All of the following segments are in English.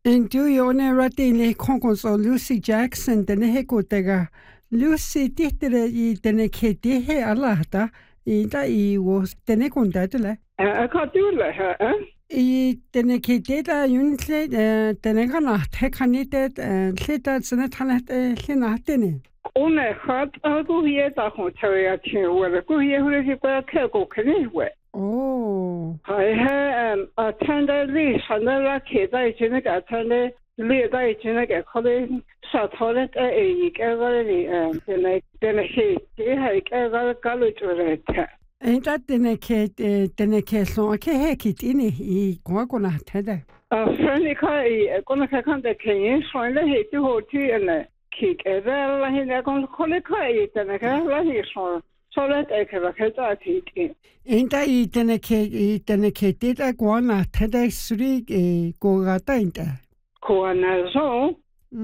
En du yone ratini konkonso Lucy Jackson denne hekotega. Lucy tihtere I denne kete he alahta I da I was denne kundadele. Akadule ha. I denne kete da yuntle denne kana tekanite tleta sene tanet tlena One hat go here da hotel where go here who is go kniwe. Oh. I have attended this and the kid I didn't attend lead I didn't get calling Satolet a gallery then he had college with it. Ain't that denne ke so ke hekit ini I gwagona tede. Friendly car gonna come the king so I hate the hotel and kick a well in a con collector and a gallery so that I can get that it. Ain't I denne ke did a guana tede suri gogata inta. Coanazo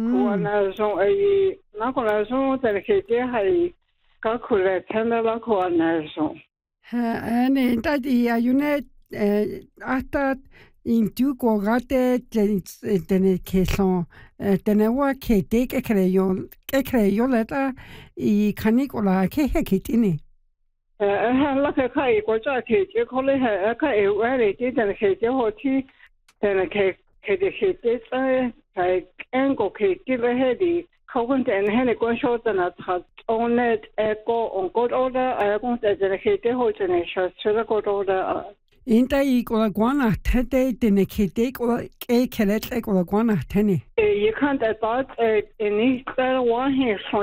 a Naconazo that I calculate 10 coanazo. And ain't that I unit after in two gogate denne ke so denne wa ke dek ekreyoleta I kanikola ke hekit ini. Like a kai, what I take, you call it a kai, where it did and hate your hoti, then a cake, hit it, I can go cake, give a heady, Cogan and Henny go short and at hot on it, echo on good order, I want that the hate the whole generation, so the good order. Ain't I guana tede denne ke dek or ke kelet like guana tenny. You can't adopt any one here.